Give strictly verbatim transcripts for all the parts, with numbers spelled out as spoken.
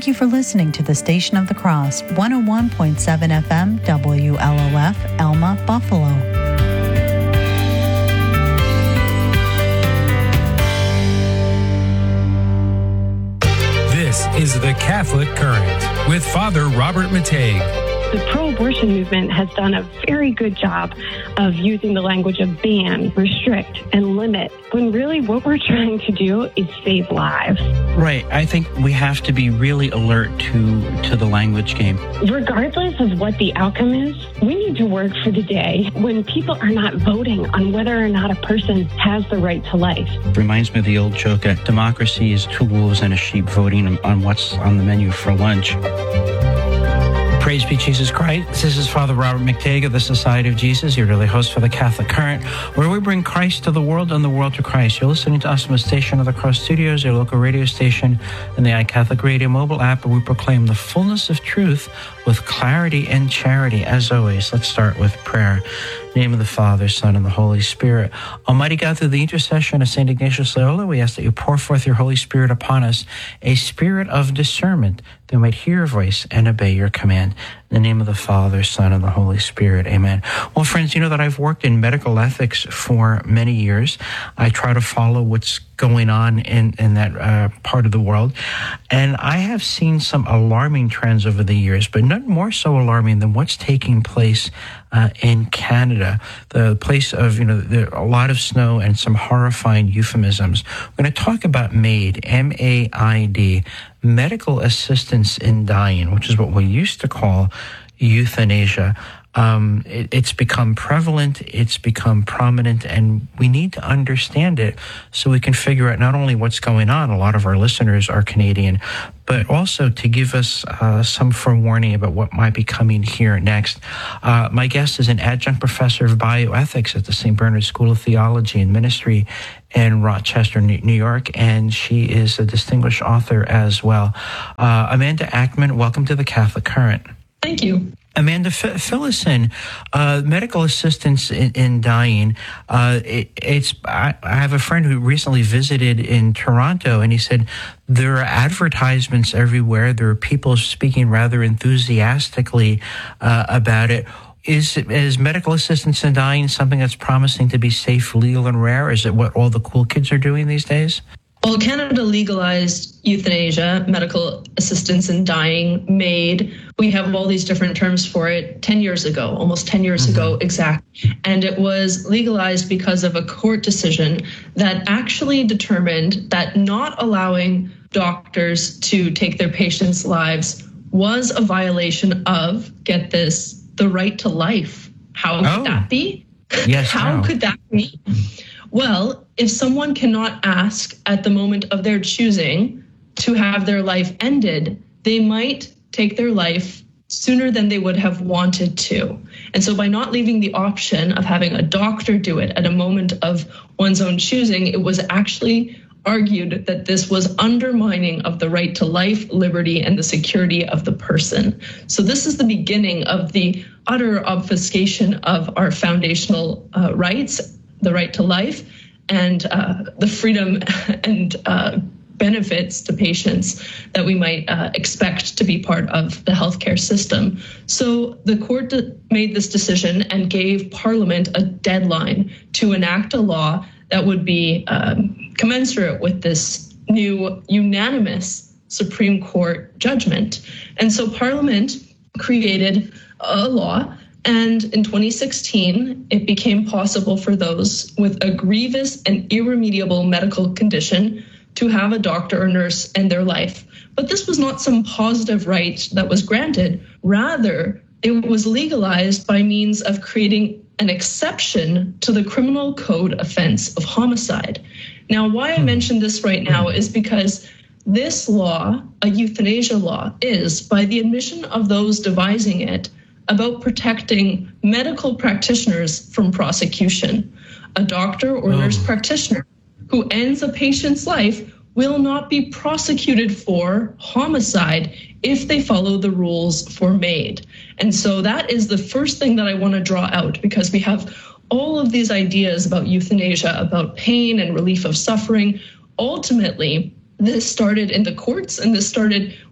Thank you for listening to the Station of the Cross, one oh one point seven F M, W L O F, Elma, Buffalo. This is The Catholic Current with Father Robert Matei. The pro-abortion movement has done a very good job of using the language of ban, restrict, and limit, when really what we're trying to do is save lives. Right. I think we have to be really alert to, to the language game. Regardless of what the outcome is, we need to work for the day when people are not voting on whether or not a person has the right to life. It reminds me of the old joke that democracy is two wolves and a sheep voting on what's on the menu for lunch. Praise be Jesus Christ. This is Father Robert McTague of the Society of Jesus, your daily host for the Catholic Current, where we bring Christ to the world and the world to Christ. You're listening to us from the Station of the Cross Studios, your local radio station, and the iCatholic Radio mobile app, where we proclaim the fullness of truth with clarity and charity. As always, let's start with prayer. In the name of the Father, Son, and the Holy Spirit. Almighty God, through the intercession of Saint Ignatius Loyola, we ask that you pour forth your Holy Spirit upon us, a spirit of discernment, that we might hear your voice and obey your command. In the name of the Father, Son, and the Holy Spirit. Amen. Well, friends, you know that I've worked in medical ethics for many years. I try to follow what's going on in, in that uh, part of the world. And I have seen some alarming trends over the years, but none more so alarming than what's taking place uh, in Canada. The place of, you know, there, a lot of snow and some horrifying euphemisms. We're going to talk about MAID, M A I D, medical assistance in dying, which is what we used to call euthanasia. Um, it, it's become prevalent, it's become prominent, and we need to understand it so we can figure out not only what's going on, a lot of our listeners are Canadian, but also to give us uh, some forewarning about what might be coming here next. Uh, my guest is an adjunct professor of bioethics at the Saint Bernard School of Theology and Ministry in Rochester, New York, and she is a distinguished author as well. Uh, Amanda Ackman, welcome to the Catholic Current. Thank you. Amanda, f- fill us in. Uh, medical assistance in, in dying. Uh, it, it's. I, I have a friend who recently visited in Toronto, and he said there are advertisements everywhere. There are people speaking rather enthusiastically uh, about it. Is is medical assistance in dying something that's promising to be safe, legal, and rare? Is it what all the cool kids are doing these days? Well, Canada legalized euthanasia, medical assistance in dying, MAID. We have all these different terms for it ten years ago, almost ten years mm-hmm. ago exactly. And it was legalized because of a court decision that actually determined that not allowing doctors to take their patients' lives was a violation of, get this, the right to life. How could oh. that be? Yes. How no. could that be? Well, if someone cannot ask at the moment of their choosing to have their life ended, they might take their life sooner than they would have wanted to. And so by not leaving the option of having a doctor do it at a moment of one's own choosing, it was actually argued that this was undermining of the right to life, liberty, and the security of the person. So this is the beginning of the utter obfuscation of our foundational uh, rights, the right to life, and uh, the freedom and uh, benefits to patients that we might uh, expect to be part of the healthcare system. So the court made this decision and gave Parliament a deadline to enact a law that would be um, commensurate with this new unanimous Supreme Court judgment. And so Parliament created a law, and in twenty sixteen, it became possible for those with a grievous and irremediable medical condition to have a doctor or nurse end their life. But this was not some positive right that was granted. Rather, it was legalized by means of creating an exception to the criminal code offense of homicide. Now, why I mention this right now is because this law, a euthanasia law, is, by the admission of those devising it, about protecting medical practitioners from prosecution. A doctor or oh. nurse practitioner who ends a patient's life will not be prosecuted for homicide if they follow the rules for MAID. And so that is the first thing that I want to draw out, because we have all of these ideas about euthanasia, about pain and relief of suffering. Ultimately, this started in the courts, and this started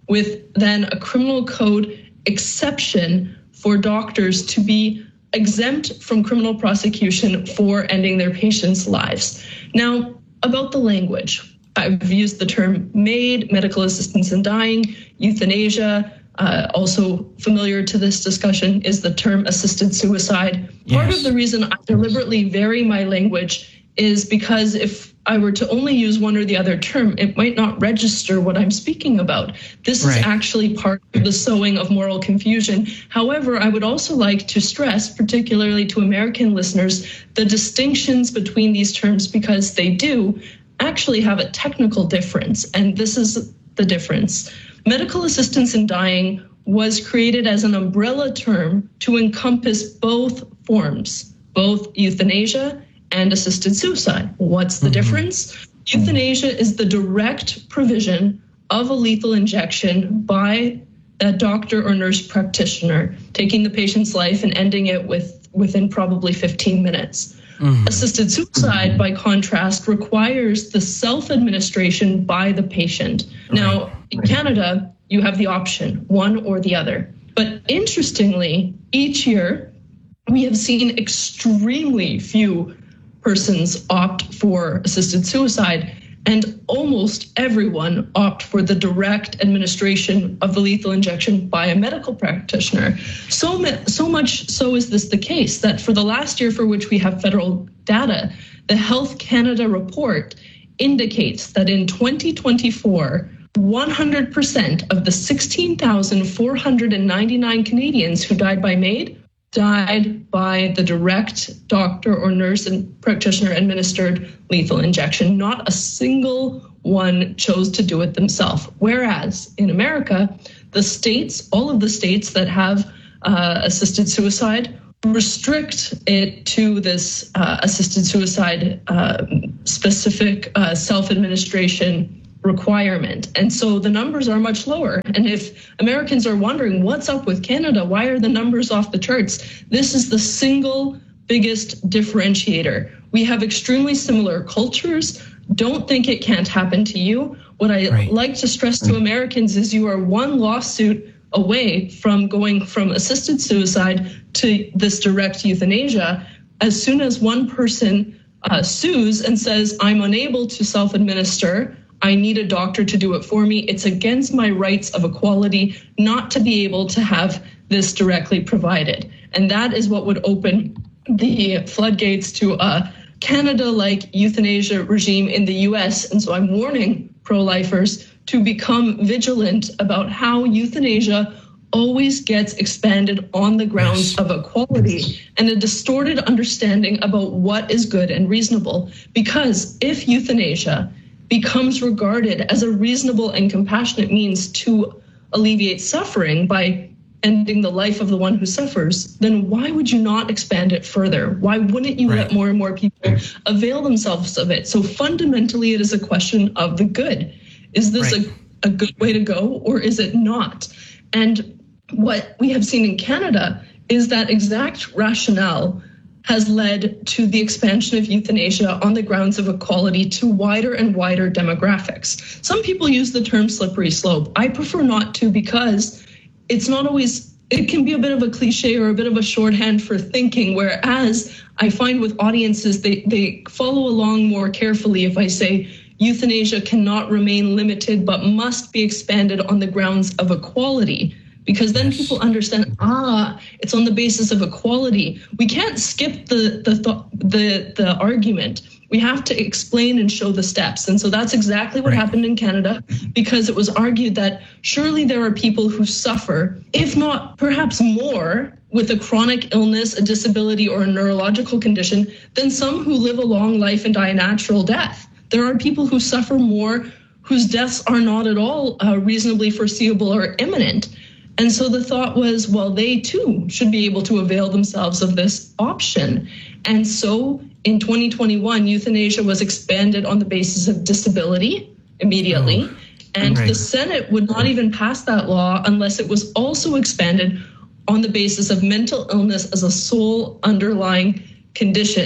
with then a criminal code exception for doctors to be exempt from criminal prosecution for ending their patients' lives. Now, about the language, I've used the term MAID, medical assistance in dying, euthanasia. Uh, also familiar to this discussion is the term assisted suicide. Yes. Part of the reason I deliberately vary my language is because if I were to only use one or the other term, it might not register what I'm speaking about. This right. is actually part of the sowing of moral confusion. However, I would also like to stress, particularly to American listeners, the distinctions between these terms, because they do actually have a technical difference, and this is the difference. Medical assistance in dying was created as an umbrella term to encompass both forms, both euthanasia and assisted suicide. What's the mm-hmm. difference? Euthanasia is the direct provision of a lethal injection by a doctor or nurse practitioner, taking the patient's life and ending it with within probably fifteen minutes. Mm-hmm. Assisted suicide, by contrast, requires the self-administration by the patient. Right. Now, in Canada, you have the option, one or the other. But interestingly, each year, we have seen extremely few persons opt for assisted suicide, and almost everyone opt for the direct administration of the lethal injection by a medical practitioner. So, so much so is this the case that for the last year for which we have federal data, the Health Canada report indicates that in twenty twenty-four, one hundred percent of the sixteen thousand four hundred ninety-nine Canadians who died by MAID died by the direct doctor or nurse and practitioner administered lethal injection. Not a single one chose to do it themselves. Whereas in America, the states, all of the states that have uh, assisted suicide restrict it to this uh, assisted suicide uh, specific uh, self-administration requirement. And so the numbers are much lower. And if Americans are wondering what's up with Canada, why are the numbers off the charts? This is the single biggest differentiator. We have extremely similar cultures. Don't think it can't happen to you. What I right. like to stress to Americans is you are one lawsuit away from going from assisted suicide to this direct euthanasia. As soon as one person uh, sues and says, I'm unable to self-administer, I need a doctor to do it for me, it's against my rights of equality not to be able to have this directly provided. And that is what would open the floodgates to a Canada-like euthanasia regime in the U S. And so I'm warning pro-lifers to become vigilant about how euthanasia always gets expanded on the grounds of equality and a distorted understanding about what is good and reasonable. Because if euthanasia becomes regarded as a reasonable and compassionate means to alleviate suffering by ending the life of the one who suffers, then why would you not expand it further? Why wouldn't you right. let more and more people avail themselves of it? So fundamentally, it is a question of the good. Is this right. a, a good way to go, or is it not? And what we have seen in Canada is that exact rationale has led to the expansion of euthanasia on the grounds of equality to wider and wider demographics. Some people use the term slippery slope. I prefer not to, because it's not always, it can be a bit of a cliche or a bit of a shorthand for thinking, whereas I find with audiences, they, they follow along more carefully if I say euthanasia cannot remain limited but must be expanded on the grounds of equality. Because then people understand, ah, it's on the basis of equality. We can't skip the the th- the the argument. We have to explain and show the steps. And so that's exactly what right. happened in Canada, because it was argued that surely there are people who suffer, if not perhaps more, with a chronic illness, a disability, or a neurological condition than some who live a long life and die a natural death. There are people who suffer more, whose deaths are not at all uh, reasonably foreseeable or imminent. And so the thought was, well, they too should be able to avail themselves of this option. And so in twenty twenty-one, euthanasia was expanded on the basis of disability immediately. Oh, and right. the Senate would not even pass that law unless it was also expanded on the basis of mental illness as a sole underlying condition.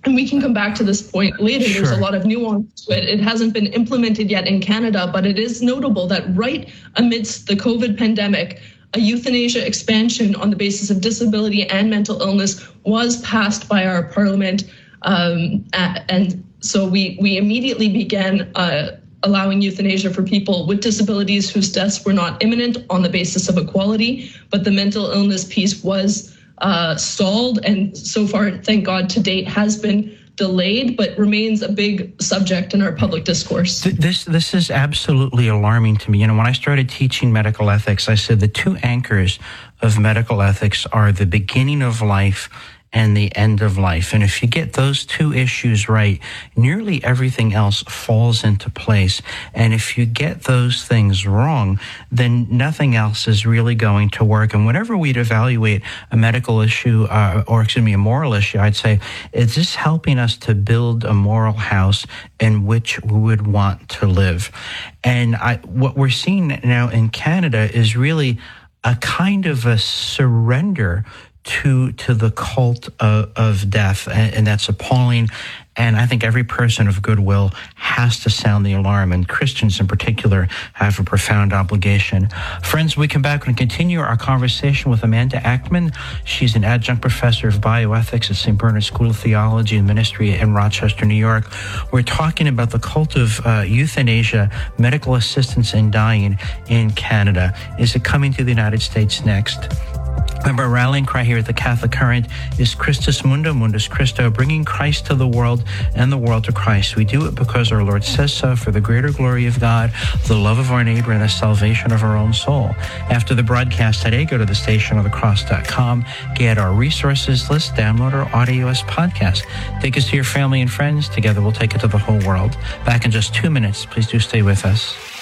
and we can come back to this point later. Sure. There's a lot of nuance to it. It hasn't been implemented yet in Canada, but it is notable that right amidst the COVID pandemic, a euthanasia expansion on the basis of disability and mental illness was passed by our parliament. Um, and so we, we immediately began uh, allowing euthanasia for people with disabilities whose deaths were not imminent on the basis of equality, but the mental illness piece was uh, stalled, and so far, thank God, to date has been delayed, but remains a big subject in our public discourse. This this is absolutely alarming to me. You know, when I started teaching medical ethics, I said the two anchors of medical ethics are the beginning of life and the end of life. And if you get those two issues right, nearly everything else falls into place. And if you get those things wrong, then nothing else is really going to work. And whenever we'd evaluate a medical issue, uh, or excuse me, a moral issue, I'd say, is this helping us to build a moral house in which we would want to live? And I, what we're seeing now in Canada is really a kind of a surrender to to the cult of, of death, and, and that's appalling. And I think every person of goodwill has to sound the alarm, and Christians in particular have a profound obligation. Friends, we come back and continue our conversation with Amanda Ackman. She's an adjunct professor of bioethics at Saint Bernard School of Theology and Ministry in Rochester, New York. We're talking about the cult of uh, euthanasia, medical assistance in dying in Canada. Is it coming to the United States next? Remember, our rallying cry here at the Catholic Current is Christus Mundo, Mundus Christo, bringing Christ to the world and the world to Christ. We do it because our Lord says so, for the greater glory of God, the love of our neighbor, and the salvation of our own soul. After the broadcast today, go to the station of the cross dot com, get our resources list, download our audio as podcast. Take us to your family and friends. Together we'll take it to the whole world. Back in just two minutes. Please do stay with us.